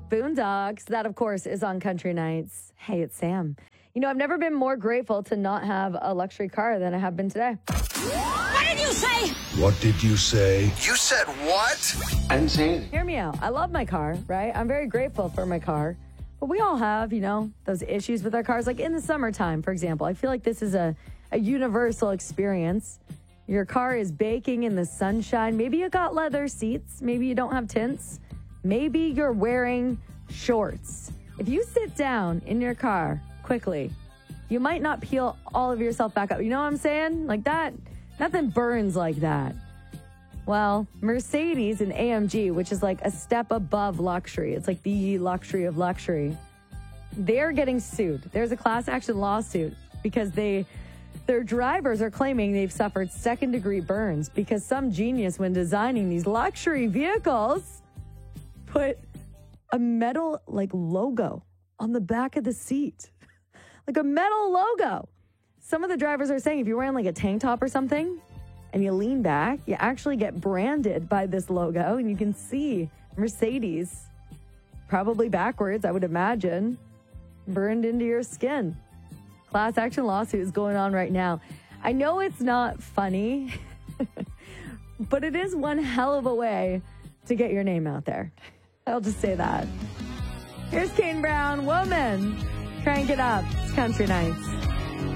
Boondocks. That, of course, is on Country Nights. Hey, it's Sam. You know, I've never been more grateful to not have a luxury car than I have been today. What did you say? What did you say? You said what? I didn't say anything. Hear me out. I love my car, right? I'm very grateful for my car. But we all have, you know, those issues with our cars. Like in the summertime, for example. I feel like this is a universal experience. Your car is baking in the sunshine. Maybe you got leather seats. Maybe you don't have tints. Maybe you're wearing shorts. If you sit down in your car quickly, you might not peel all of yourself back up. You know what I'm saying? Like that, nothing burns like that. Well, Mercedes and AMG, which is like a step above luxury. It's like the luxury of luxury. They're getting sued. There's a class action lawsuit because their drivers are claiming they've suffered second-degree burns because some genius, when designing these luxury vehicles, put a metal like logo on the back of the seat. Like a metal logo. Some of the drivers are saying if you're wearing like a tank top or something and you lean back, you actually get branded by this logo and you can see Mercedes, probably backwards, I would imagine, burned into your skin. Class action lawsuit is going on right now. I know it's not funny, but it is one hell of a way to get your name out there. I'll just say that. Here's Kane Brown, Woman. Crank it up. It's Country Nights.